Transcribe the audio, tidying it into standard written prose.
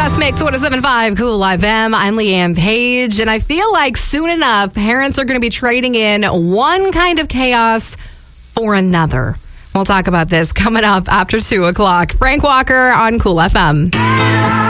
Chaos Mix 107.5 Cool FM. I'm Leanne Page, and I feel like soon enough, parents are going to be trading in one kind of chaos for another. We'll talk about this coming up after 2 o'clock. Frank Walker on Cool FM.